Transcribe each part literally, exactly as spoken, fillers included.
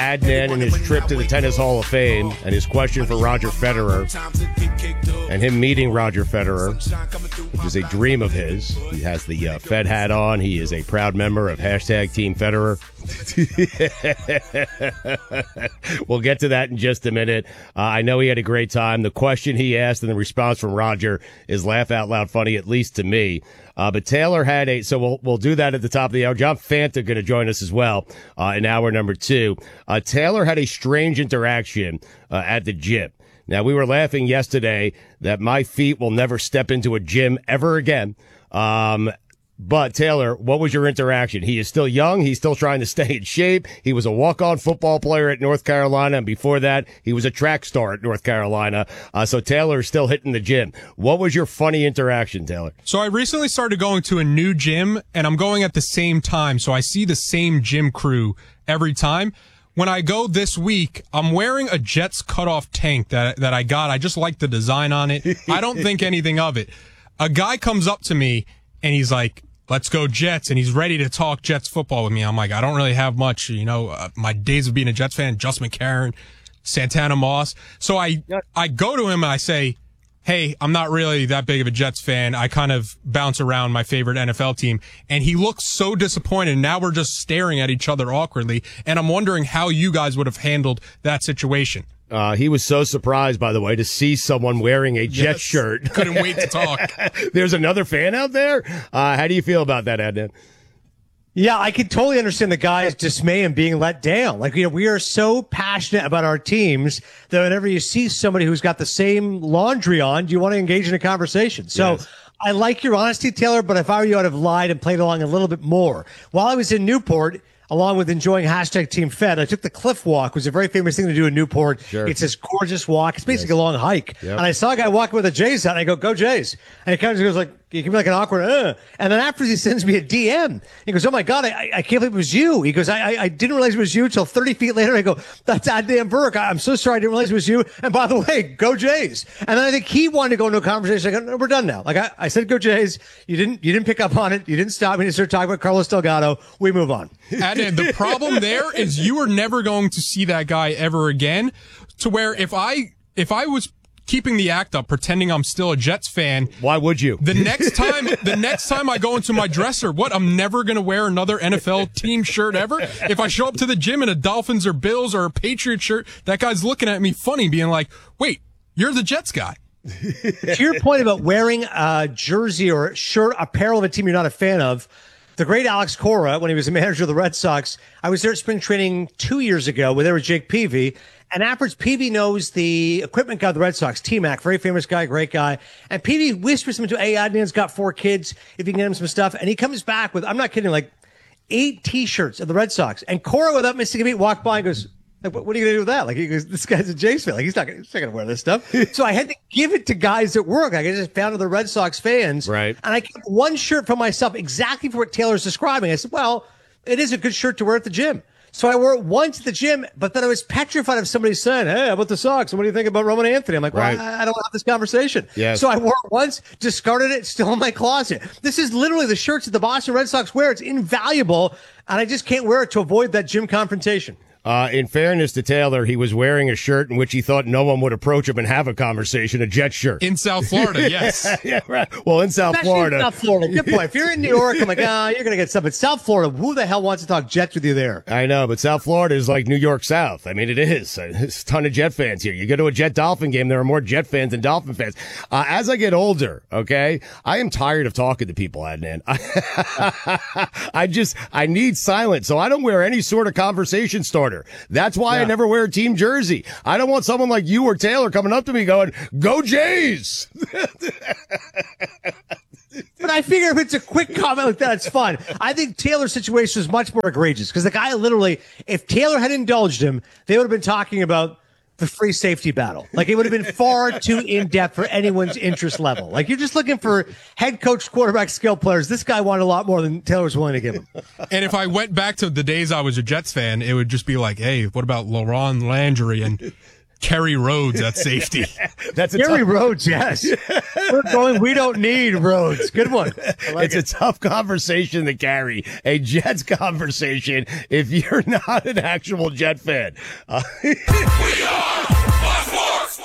Adnan and his trip to the Tennis Hall of Fame and his question for Roger Federer and him meeting Roger Federer, which is a dream of his. He has the uh, Fed hat on. He is a proud member of hashtag Team Federer. We'll get to that in just a minute. Uh, I know he had a great time. The question he asked and the response from Roger is laugh out loud funny, at least to me. Uh, but Taylor had a, so we'll we'll do that at the top of the hour. John Fanta going to join us as well uh, in hour number two. Uh, Taylor had a strange interaction uh, at the gym. Now, we were laughing yesterday that my feet will never step into a gym ever again. Um, but, Taylor, what was your interaction? He is still young. He's still trying to stay in shape. He was a walk-on football player at North Carolina, and before that, he was a track star at North Carolina. Uh, so Taylor is still hitting the gym. What was your funny interaction, Taylor? So I recently started going to a new gym, and I'm going at the same time, so I see the same gym crew every time. When I go this week, I'm wearing a Jets cutoff tank that that I got. I just like the design on it. I don't think anything of it. A guy comes up to me, and he's like, let's go Jets, and he's ready to talk Jets football with me. I'm like, I don't really have much, you know, uh, my days of being a Jets fan, Just McCarron, Santana Moss. So I, I go to him and I say, hey, I'm not really that big of a Jets fan. I kind of bounce around my favorite N F L team. And he looks so disappointed. Now we're just staring at each other awkwardly. And I'm wondering how you guys would have handled that situation. Uh, he was so surprised, by the way, to see someone wearing a Jets yes. shirt. Couldn't wait to talk. There's another fan out there? Uh, how do you feel about that, Adnan? Yeah, I can totally understand the guy's dismay and being let down. Like, you know, we are so passionate about our teams that whenever you see somebody who's got the same laundry on, you want to engage in a conversation. So yes. I like your honesty, Taylor, but if I were you, I'd have lied and played along a little bit more. While I was in Newport, along with enjoying hashtag Team Fed, I took the Cliff Walk, which is a very famous thing to do in Newport. Sure. It's this gorgeous walk. It's basically yes. a long hike. Yep. And I saw a guy walking with a Jays hat, and I go, go Jays. And he comes and goes like, he can be like an awkward, uh. And then after he sends me a D M, he goes, oh my God, I, I can't believe it was you. He goes, I, I, I didn't realize it was you until thirty feet later. I go, that's Adnan Burke. I'm so sorry. I didn't realize it was you. And by the way, go Jays. And then I think he wanted to go into a conversation. I go, no, we're done now. Like I, I said, go Jays. You didn't, you didn't pick up on it. You didn't stop me to start talking about Carlos Delgado. We move on. Adnan, the problem there is you are never going to see that guy ever again, to where if I, if I was keeping the act up, pretending I'm still a Jets fan. Why would you? The next time, the next time I go into my dresser, what? I'm never going to wear another N F L team shirt ever. If I show up to the gym in a Dolphins or Bills or a Patriot shirt, that guy's looking at me funny, being like, wait, you're the Jets guy. To your point about wearing a jersey or shirt, apparel of a team you're not a fan of, the great Alex Cora, when he was the manager of the Red Sox, I was there at spring training two years ago where there was Jake Peavy. And afterwards, Peavy knows the equipment guy of the Red Sox, T-Mac, very famous guy, great guy. And Peavy whispers him to, hey, Adnan's got four kids, if you can get him some stuff. And he comes back with, I'm not kidding, like eight T-shirts of the Red Sox. And Cora, without missing a beat, walked by and goes, like, what are you going to do with that? Like, he goes, this guy's a Jays fan. Like, he's not going to wear this stuff. So I had to give it to guys at work. Like, I just found other Red Sox fans. Right. And I kept one shirt for myself exactly for what Taylor's describing. I said, well, it is a good shirt to wear at the gym. So I wore it once at the gym, but then I was petrified of somebody saying, hey, how about the Sox? What do you think about Roman Anthony? I'm like, well, right. I, I don't have this conversation. Yes. So I wore it once, discarded it, still in my closet. This is literally the shirts that the Boston Red Sox wear. It's invaluable, and I just can't wear it to avoid that gym confrontation. Uh, in fairness to Taylor, he was wearing a shirt in which he thought no one would approach him and have a conversation, a Jet shirt. In South Florida, yes. yeah, right. Well, in South Especially Florida. In South Florida. Good point. If you're in New York, I'm like, ah, you're going to get stuff. But South Florida, who the hell wants to talk Jets with you there? I know, but South Florida is like New York South. I mean, it is. There's a ton of Jet fans here. You go to a Jet Dolphin game, there are more Jet fans than Dolphin fans. Uh, as I get older, okay, I am tired of talking to people, Adnan. I just, I need silence, so I don't wear any sort of conversation starter. That's why yeah. I never wear a team jersey. I don't want someone like you or Taylor coming up to me going, go Jays! But I figure if it's a quick comment like that, it's fun. I think Taylor's situation is much more egregious because the guy literally, if Taylor had indulged him, they would have been talking about the free safety battle. Like, it would have been far too in-depth for anyone's interest level. Like, you're just looking for head coach, quarterback, skill players. This guy wanted a lot more than Taylor was willing to give him. And if I went back to the days I was a Jets fan, it would just be like, hey, what about Laurent Landry and Kerry Rhodes at safety. That's a Gary tough, Rhodes, yes. We're going, we don't need Rhodes. Good one. Like it's it. a tough conversation to carry, a Jets conversation, if you're not an actual Jet fan. Uh, We are Fox Sports.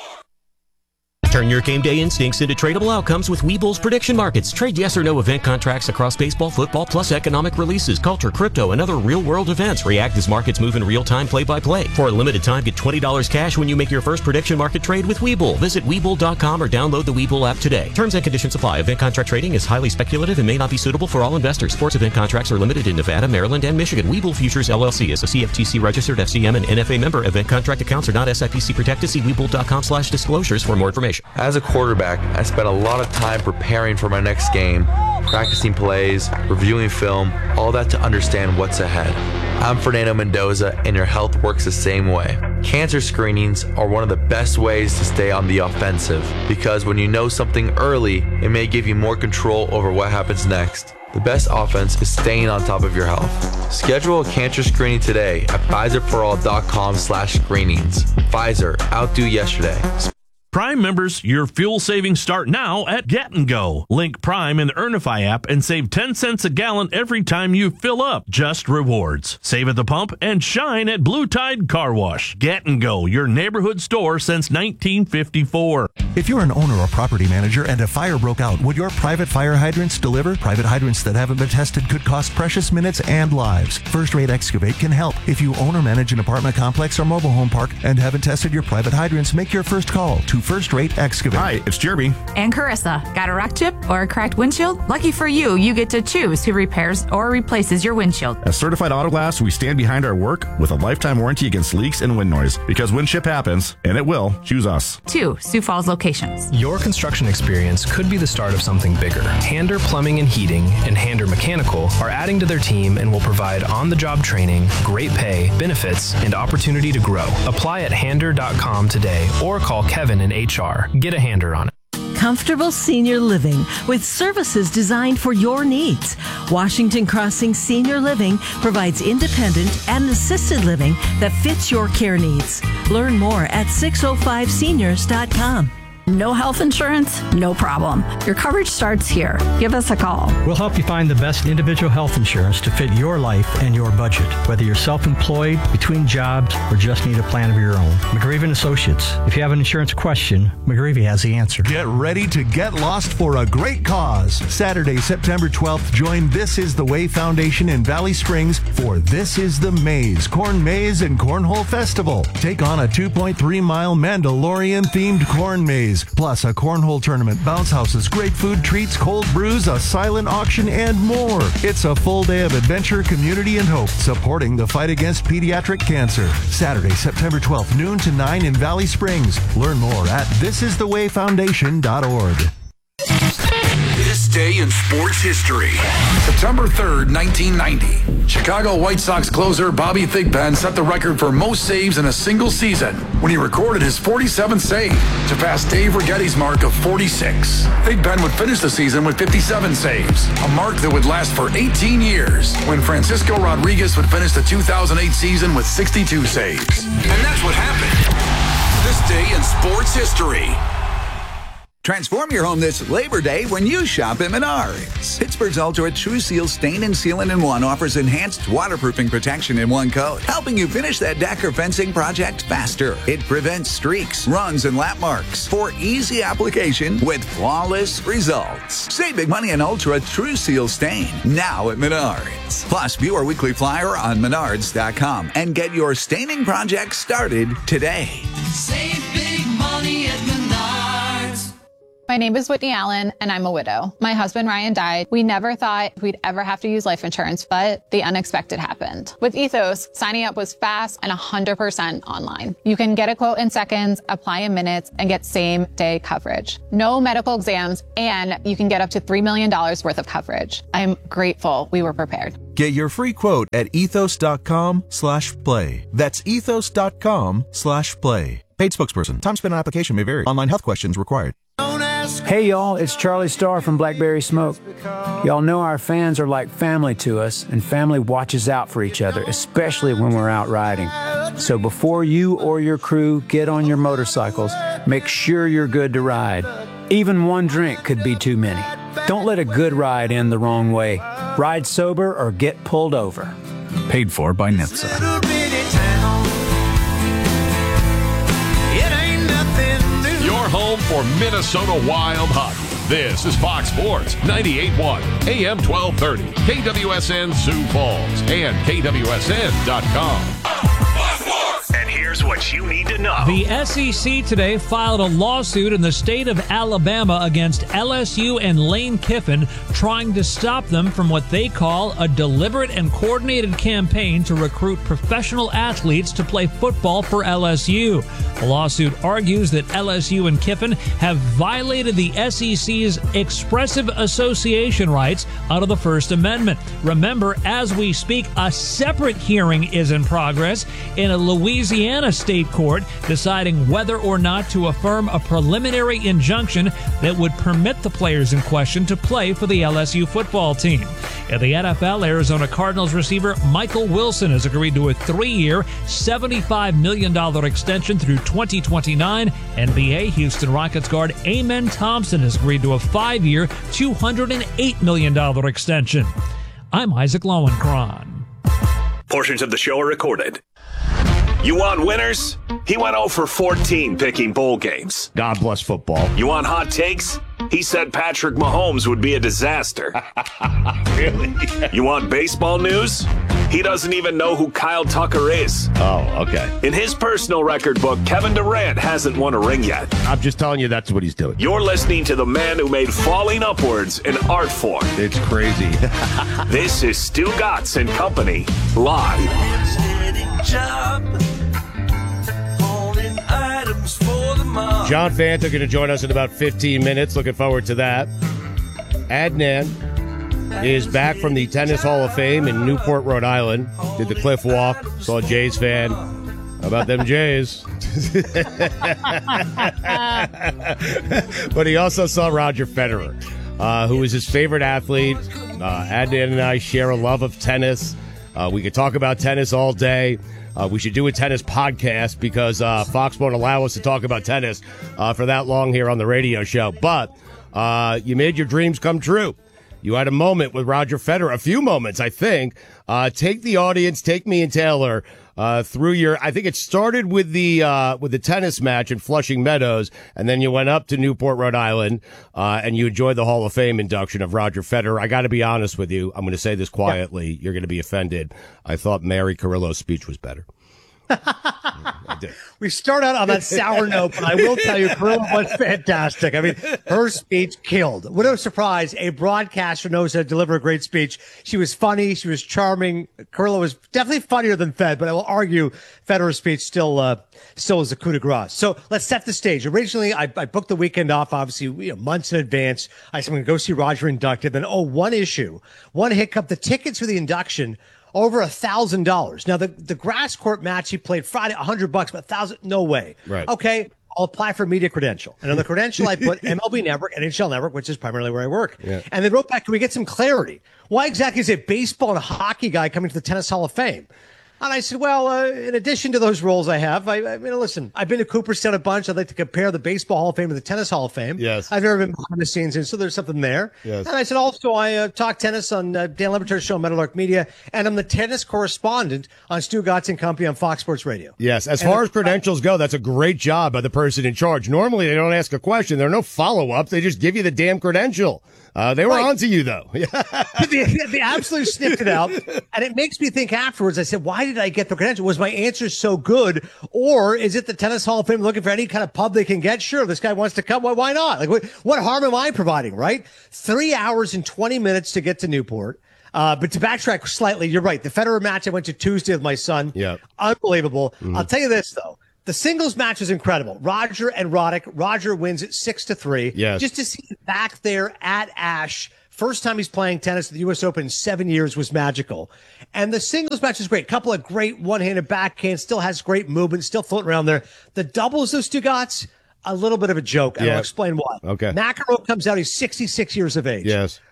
Turn your game day instincts into tradable outcomes with Webull's prediction markets. Trade yes or no event contracts across baseball, football, plus economic releases, culture, crypto, and other real-world events. React as markets move in real time, play-by-play. For a limited time, get twenty dollars cash when you make your first prediction market trade with Webull. Visit Webull dot com or download the Webull app today. Terms and conditions apply. Event contract trading is highly speculative and may not be suitable for all investors. Sports event contracts are limited in Nevada, Maryland, and Michigan. Webull Futures, L L C is a C F T C-registered F C M and N F A member. Event contract accounts are not S I P C protected. See Webull dot com slash disclosures for more information. As a quarterback, I spent a lot of time preparing for my next game, practicing plays, reviewing film, all that to understand what's ahead. I'm Fernando Mendoza, and your health works the same way. Cancer screenings are one of the best ways to stay on the offensive, because when you know something early, it may give you more control over what happens next. The best offense is staying on top of your health. Schedule a cancer screening today at Pfizer for all dot com slash screenings. Pfizer, outdo yesterday. Prime members, your fuel savings start now at Get and Go. Link Prime in the Earnify app and save ten cents a gallon every time you fill up. Just rewards. Save at the pump and shine at Blue Tide Car Wash. Get and Go, your neighborhood store since nineteen fifty-four. If you're an owner or property manager and a fire broke out, would your private fire hydrants deliver? Private hydrants that haven't been tested could cost precious minutes and lives. First Rate Excavate can help. If you own or manage an apartment complex or mobile home park and haven't tested your private hydrants, make your first call to First Rate Excavate. Hi, it's Jeremy. And Carissa. Got a rock chip or a cracked windshield? Lucky for you, you get to choose who repairs or replaces your windshield. At Certified Auto Glass, we stand behind our work with a lifetime warranty against leaks and wind noise. Because when ship happens, and it will, choose us. Two Sioux Falls locations. Your construction experience could be the start of something bigger. Hander Plumbing and Heating and Hander Mechanical are adding to their team and will provide on-the-job training, great pay, benefits, and opportunity to grow. Apply at hander dot com today or call Kevin in H R. Get a hander on it. Comfortable senior living with services designed for your needs. Washington Crossing Senior Living provides independent and assisted living that fits your care needs. Learn more at six oh five seniors dot com. No health insurance? No problem. Your coverage starts here. Give us a call. We'll help you find the best individual health insurance to fit your life and your budget. Whether you're self-employed, between jobs, or just need a plan of your own. McGreevy and Associates. If you have an insurance question, McGreevy has the answer. Get ready to get lost for a great cause. Saturday, September twelfth, join This Is the Way Foundation in Valley Springs for This Is the Maze, Corn Maze and Cornhole Festival. Take on a two point three mile Mandalorian-themed corn maze, plus a cornhole tournament, bounce houses, great food treats, cold brews, a silent auction, and more. It's a full day of adventure, community, and hope, supporting the fight against pediatric cancer. Saturday, September twelfth, noon to nine in Valley Springs. Learn more at this is the way foundation dot org. This day in sports history. September third, nineteen ninety. Chicago White Sox closer Bobby Thigpen set the record for most saves in a single season when he recorded his forty-seventh save to pass Dave Righetti's mark of forty-six. Thigpen would finish the season with fifty-seven saves, a mark that would last for eighteen years, when Francisco Rodriguez would finish the two thousand eight season with sixty-two saves. And that's what happened. This day in sports history. Transform your home this Labor Day when you shop at Menards. Pittsburgh's Ultra True Seal Stain and Sealant in One offers enhanced waterproofing protection in one coat, helping you finish that deck or fencing project faster. It prevents streaks, runs, and lap marks for easy application with flawless results. Save big money on Ultra True Seal Stain now at Menards. Plus, view our weekly flyer on menards dot com and get your staining project started today. Save big money at Menards. My name is Whitney Allen, and I'm a widow. My husband, Ryan, died. We never thought we'd ever have to use life insurance, but the unexpected happened. With Ethos, signing up was fast and one hundred percent online. You can get a quote in seconds, apply in minutes, and get same-day coverage. No medical exams, and you can get up to three million dollars worth of coverage. I'm grateful we were prepared. Get your free quote at ethos dot com slash play. That's ethos dot com slash play. Paid spokesperson. Time spent on application may vary. Online health questions required. Hey y'all, it's Charlie Starr from Blackberry Smoke. Y'all know our fans are like family to us, and family watches out for each other, especially when we're out riding. So before you or your crew get on your motorcycles, make sure you're good to ride. Even one drink could be too many. Don't let a good ride end the wrong way. Ride sober or get pulled over. Paid for by N H T S A. Your home for Minnesota Wild hockey. This is Fox Sports ninety-eight point one, A M twelve thirty, K W S N Sioux Falls, and K W S N dot com. And here's what you need to know. The S E C today filed a lawsuit in the state of Alabama against L S U and Lane Kiffin, trying to stop them from what they call a deliberate and coordinated campaign to recruit professional athletes to play football for L S U. The lawsuit argues that L S U and Kiffin have violated the S E C's expressive association rights under the First Amendment. Remember, as we speak, a separate hearing is in progress in a Louisiana state court deciding whether or not to affirm a preliminary injunction that would permit the players in question to play for the L S U football team. In the N F L, Arizona Cardinals receiver Michael Wilson has agreed to a three-year, seventy-five million dollars extension through twenty twenty-nine. N B A Houston Rockets guard Amen Thompson has agreed to a five-year, two hundred eight million dollars extension. I'm Isaac Lowenkron. Portions of the show are recorded. You want winners? He went oh for fourteen picking bowl games. God bless football. You want hot takes? He said Patrick Mahomes would be a disaster. Really? You want baseball news? He doesn't even know who Kyle Tucker is. Oh, okay. In his personal record book, Kevin Durant hasn't won a ring yet. I'm just telling you that's what he's doing. You're listening to the man who made falling upwards an art form. It's crazy. This is Stu Gatz and Company, live. John Fanta going to join us in about fifteen minutes. Looking forward to that. Adnan is back from the Tennis Hall of Fame in Newport, Rhode Island. Did the Cliff Walk. Saw a Jays fan. How about them Jays? But he also saw Roger Federer, uh, who is his favorite athlete. Uh, Adnan and I share a love of tennis. Uh, we could talk about tennis all day. Uh, we should do a tennis podcast because uh, Fox won't allow us to talk about tennis uh, for that long here on the radio show. But uh, you made your dreams come true. You had a moment with Roger Federer, a few moments, I think. Uh, take the audience, take me and Taylor uh, through your. I think it started with the uh, with the tennis match in Flushing Meadows, and then you went up to Newport, Rhode Island, uh, and you enjoyed the Hall of Fame induction of Roger Federer. I got to be honest with you. I'm going to say this quietly. Yeah. You're going to be offended. I thought Mary Carrillo's speech was better. I did. We start out on that sour note, but I will tell you, Carrillo was fantastic. I mean, her speech killed. What a surprise. A broadcaster knows how to deliver a great speech. She was funny. She was charming. Carrillo was definitely funnier than Fed, but I will argue Federer's speech still, uh, still is a coup de grace. So let's set the stage. Originally, I, I booked the weekend off, obviously, you know, months in advance. I said, I'm going to go see Roger inducted. Then, oh, one issue, one hiccup. The tickets for the induction, over a thousand dollars. Now the, the grass court match he played Friday, a hundred bucks, but a thousand, no way. Right. Okay. I'll apply for a media credential. And on the credential, I put M L B Network, N H L Network, which is primarily where I work. Yeah. And they wrote back, can we get some clarity? Why exactly is a baseball and hockey guy coming to the Tennis Hall of Fame? And I said, well, uh, in addition to those roles I have, I, I mean, listen, I've been to Cooperstown a bunch. I'd like to compare the Baseball Hall of Fame to the Tennis Hall of Fame. Yes. I've never been behind the scenes, and so there's something there. Yes. And I said, also, I uh, talk tennis on uh, Dan Leberter's show, Meadowlark Media, and I'm the tennis correspondent on Stu Gatz and Company on Fox Sports Radio. Yes. As and far as credentials go, that's a great job by the person in charge. Normally, they don't ask a question. There are no follow-ups. They just give you the damn credential. Uh, they were right. onto you, though. they, they absolutely sniffed it out. And it makes me think afterwards, I said, why did I get the credential? Was my answer so good? Or is it the Tennis Hall of Fame looking for any kind of pub they can get? Sure, this guy wants to come. Well, why not? Like, what, what harm am I providing, right? Three hours and twenty minutes to get to Newport. Uh, but to backtrack slightly, you're right. The Federer match I went to Tuesday with my son. Yeah. Unbelievable. Mm-hmm. I'll tell you this, though. The singles match was incredible. Roger and Roddick. Roger wins it six to three. Yes. Just to see him back there at Ash. First time he's playing tennis at the U S Open in seven years was magical. And the singles match is great. Couple of great one-handed backhands. Still has great movement. Still floating around there. The doubles those two got, a little bit of a joke. And Yeah. I'll explain why. Okay. McEnroe comes out. He's sixty-six years of age. Yes.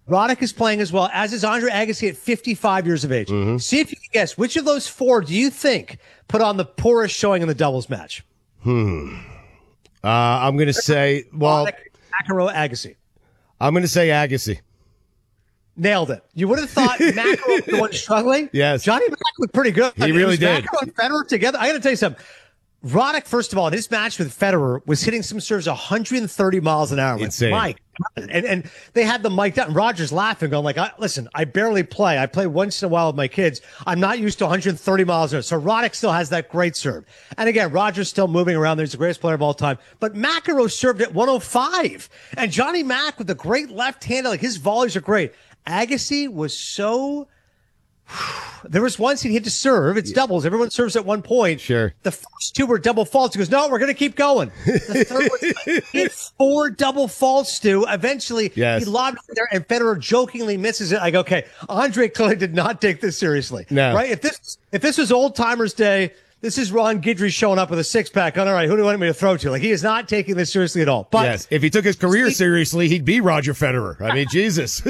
Roddick is playing as well, as is Andre Agassi at fifty-five years of age. Mm-hmm. See if you can guess, which of those four do you think put on the poorest showing in the doubles match? Hmm. Uh, I'm going to say, well, Roddick, McEnroe, Agassi. I'm going to say Agassi. Nailed it. You would have thought McEnroe was the one struggling. Yes. Johnny Mac was pretty good. He really was did. McEnroe and Federer together. I got to tell you something. Roddick, first of all, in his match with Federer, was hitting some serves one hundred thirty miles an hour. Like, Insane. Mike. And, and they had the mic down. And Roger's laughing, going like, I, listen, I barely play. I play once in a while with my kids. I'm not used to one hundred thirty miles an hour. So Roddick still has that great serve. And again, Roger's still moving around. He's the greatest player of all time. But McEnroe served at one oh five. And Johnny Mac with the great left hand, like his volleys are great. Agassi was so... There was once he had to serve. It's doubles. Everyone serves at one point. Sure. The first two were double faults. He goes, no, we're going to keep going. The third was he had four double faults, Stu. Eventually, Yes. he lobbed it there, and Federer jokingly misses it. I go, okay, Andre clearly did not take this seriously. No. Right? If this if this was Old Timers Day, this is Ron Guidry showing up with a six-pack on, all right, who do you want me to throw to? Like, he is not taking this seriously at all. But yes. If he took his career seriously, he'd be Roger Federer. I mean, Jesus.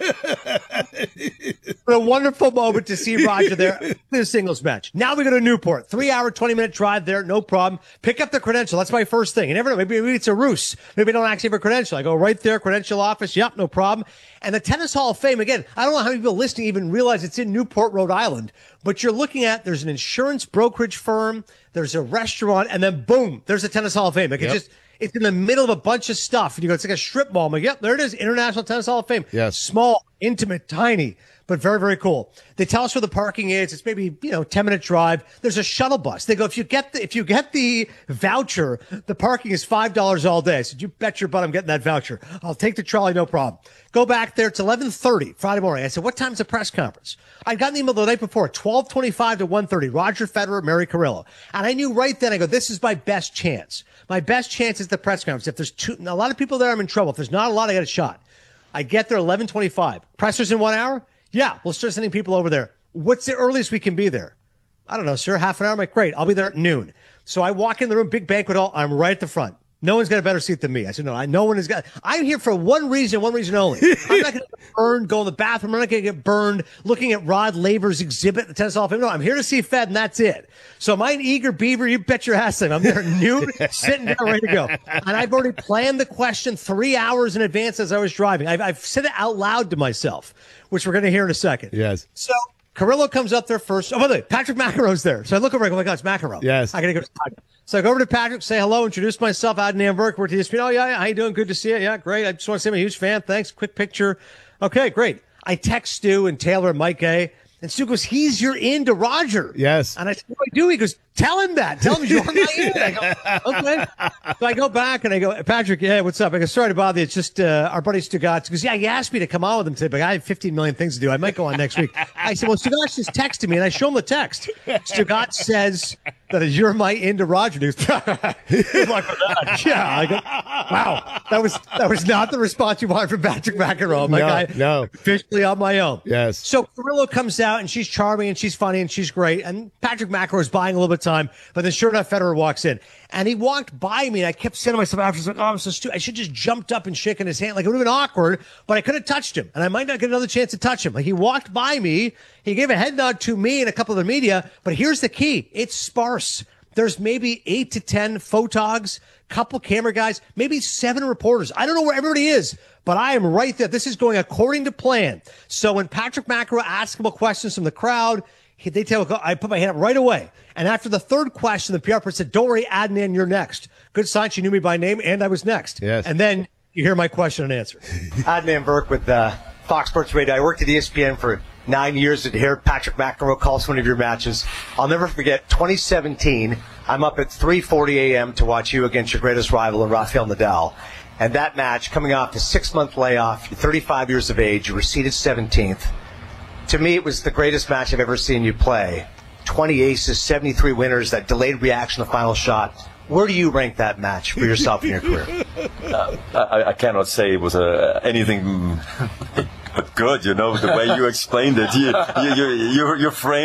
What a wonderful moment to see Roger there in the singles match. Now we go to Newport. Three hour, twenty minute drive there. No problem. Pick up the credential. That's my first thing. You never know. Maybe, maybe it's a ruse. Maybe I don't actually have a credential. I go right there, credential office. Yep, no problem. And the Tennis Hall of Fame, again, I don't know how many people listening even realize it's in Newport, Rhode Island, but you're looking at, there's an insurance brokerage firm, there's a restaurant, and then boom, there's a Tennis Hall of Fame. Like Yep. it's just, it's in the middle of a bunch of stuff. And you go, it's like a strip mall. I'm like, yep, there it is. International Tennis Hall of Fame. Yes. Small, intimate, tiny, but very, very cool. They tell us where the parking is. It's maybe, you know, ten minute drive. There's a shuttle bus. They go, if you get the, if you get the voucher, the parking is five dollars all day. I said, you bet your butt I'm getting that voucher. I'll take the trolley. No problem. Go back there. It's eleven thirty Friday morning. I said, what time's the press conference? I'd gotten the email the night before, twelve twenty-five to one thirty, Roger Federer, Mary Carrillo. And I knew right then, I go, this is my best chance. My best chance is the press conference. If there's two, a lot of people there, I'm in trouble. If there's not a lot, I got a shot. I get there eleven twenty-five. Presser's in one hour? Yeah, we'll start sending people over there. What's the earliest we can be there? I don't know, sir. Half an hour? I'm like, great. I'll be there at noon. So I walk in the room, big banquet hall. I'm right at the front. No one's got a better seat than me. I said, no, I, no one has got. I'm here for one reason, one reason only. I'm not going to get burned, go in the bathroom. I'm not going to get burned looking at Rod Laver's exhibit at the Tennis Hall of Fame. No, I'm here to see Fed, and that's it. So am I an eager beaver? You bet your ass I'm there at noon, sitting there ready to go. And I've already planned the question three hours in advance as I was driving. I've, I've said it out loud to myself, which we're going to hear in a second. Yes. So Carrillo comes up there first. Oh, by the way, Patrick McEnroe's there. So I look over and I go, oh my God, it's McEnroe. Yes. I got to go to Patrick. So I go over to Patrick, say hello, introduce myself, Adnan Burke. We're at E S P N. Oh, yeah, yeah, how you doing? Good to see you. Yeah, great. I just want to say I'm a huge fan. Thanks. Quick picture. Okay, great. I text Stu and Taylor and Mike A. And Stu goes, he's your in to Roger. Yes. And I said, what do I do? He goes, tell him that. Tell him you're my in. I go, okay. So I go back and I go, Patrick, yeah, what's up? I go, sorry to bother you. It's just uh, our buddy Stugatz. He goes, yeah, he asked me to come on with him today, but I have fifteen million things to do. I might go on next week. I said, well, Stugatz just texted me, and I show him the text. Stugatz says that you're my in to Roger. He goes, good luck with that. Yeah. I go, wow. That was that was not the response you wanted from Patrick McEnroe. I'm like, No, I, no. officially on my own. Yes. So Carrillo comes out, and she's charming, and she's funny, and she's great. And Patrick McEnroe is buying a little bit of time, but then sure enough, Federer walks in. And he walked by me, and I kept saying to myself after, I was like, oh, I'm so stupid. I should just jumped up and shaken his hand. Like, it would have been awkward, but I could have touched him, and I might not get another chance to touch him. Like, he walked by me. He gave a head nod to me and a couple of the media, but here's the key. It's sparse. There's maybe eight to ten photogs, couple camera guys, maybe seven reporters. I don't know where everybody is, but I am right there. This is going according to plan. So when Patrick McEnroe asks him questions from the crowd, he, they tell I put my hand up right away. And after the third question, the P R person said, don't worry, Adnan, you're next. Good sign. She knew me by name, and I was next. Yes. And then you hear my question and answer. Adnan Burke with uh, Fox Sports Radio. I worked at E S P N for nine years to hear Patrick McEnroe calls one of your matches. I'll never forget twenty seventeen. I'm up at three forty a.m. to watch you against your greatest rival, Rafael Nadal. And that match, coming off a six-month layoff, you're thirty-five years of age, you were seeded seventeenth. To me, it was the greatest match I've ever seen you play. twenty aces, seventy-three winners, that delayed reaction, the final shot. Where do you rank that match for yourself in your career? Uh, I, I cannot say it was uh, anything but good, you know, the way you explained it. You, you, you, your, your frame